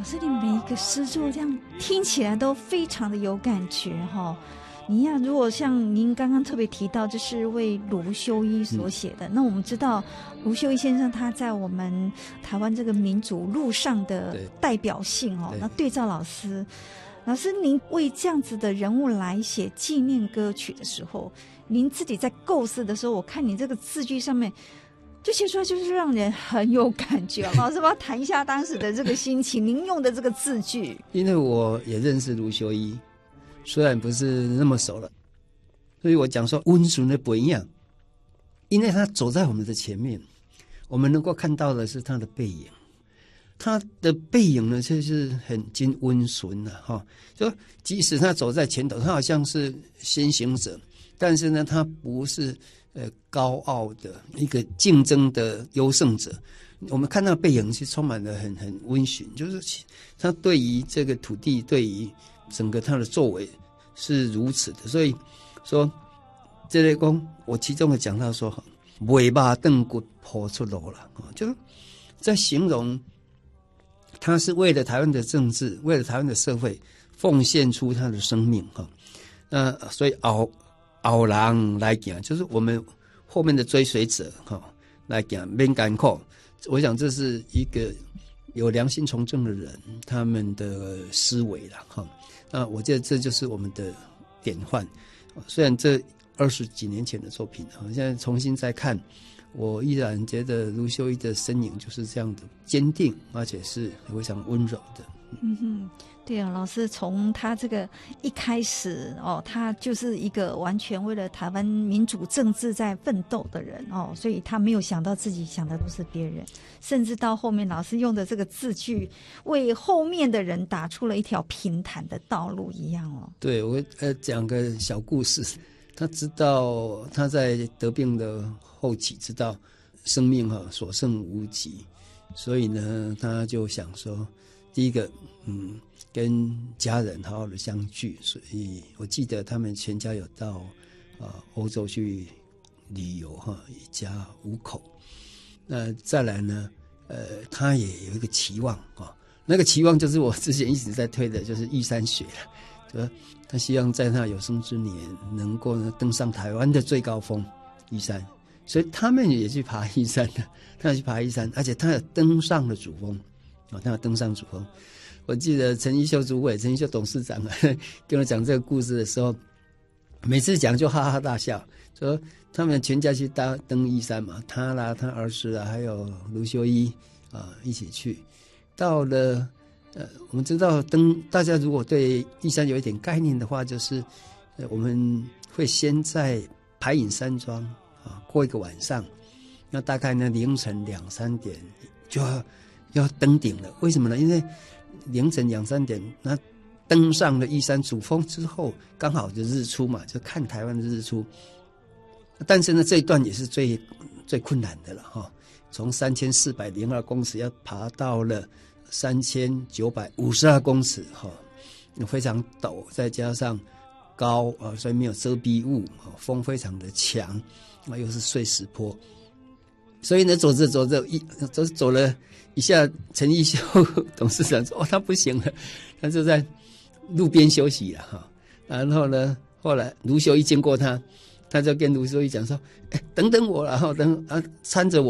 老师，你每一个诗作这样听起来都非常的有感觉哈。你呀，如果像您刚刚特别提到，这是为卢修一所写的，那我们知道卢修一先生他在我们台湾这个民主路上的代表性哦。那对照老师，您为这样子的人物来写纪念歌曲的时候，您自己在构思的时候，我看你这个字句上面就写出来，就是让人很有感觉。老师，要不要谈一下当时的这个心情？您用的这个字句， 因为我也认识卢修一，虽然不是那么熟了，所以我讲说温顺的不一样，因为他走在我们的前面，我们能够看到的是他的背影。他的背影呢，就是很经温顺的哈，就即使他走在前头，他好像是先行者，但是呢，他不是高傲的一个竞争的优胜者。我们看到背影是充满了很温驯，就是他对于这个土地，对于整个他的作为是如此的。所以说这类公，我其中的讲到说，尾巴凳骨破出路了，就是在形容他是为了台湾的政治，为了台湾的社会奉献出他的生命哈。所以后人来讲，就是我们后面的追随者哈来讲，免艰苦。我想这是一个有良心从政的人他们的思维了哈。那我觉得这就是我们的典范。虽然这20几年前的作品，现在重新再看，我依然觉得卢修一的身影就是这样的坚定，而且是非常温柔的。 对啊，老师从他这个一开始哦，他就是一个完全为了台湾民主政治在奋斗的人哦，所以他没有想到自己想的都是别人，甚至到后面老师用的这个字句，为后面的人打出了一条平坦的道路一样哦。 对，我讲个小故事。他知道他在得病的后期，知道生命所剩无几，所以呢，他就想说，第一个，跟家人好好的相聚。所以我记得他们全家有到欧洲去旅游一家5口。那再来呢，他也有一个期望那个期望就是我之前一直在推的，就是玉山学了。他希望在他有生之年能够登上台湾的最高峰玉山，所以他们也去爬玉山的，他去爬玉山，而且他有登上了主峰他有登上主峰。我记得陈一秀主委、陈一秀董事长跟我讲这个故事的时候，每次讲就哈哈大笑，说他们全家去登玉山嘛，他啦、他儿子啦，还有卢修一一起去。到了我们知道大家如果对玉山有一点概念的话，就是我们会先在排隐山庄过一个晚上，那大概呢凌晨2、3点就要登顶了。为什么呢？因为凌晨2、3点，那登上了玉山主峰之后，刚好就日出嘛，就看台湾的日出。但是呢，这一段也是最困难的了从3402公尺要爬到了3952公尺非常陡，再加上高所以没有遮蔽物风非常的强又是碎石坡，所以呢走了一下，陈一秀董事长说他不行了，他就在路边休息了然后呢，后来卢修一经过他就跟卢修一讲说等等我了，搀着我